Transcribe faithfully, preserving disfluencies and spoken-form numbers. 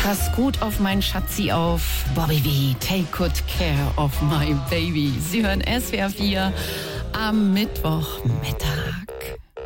Pass gut auf meinen Schatzi auf. Bobby V, take good care of my baby. Sie hören S W R vier am Mittwochmittag.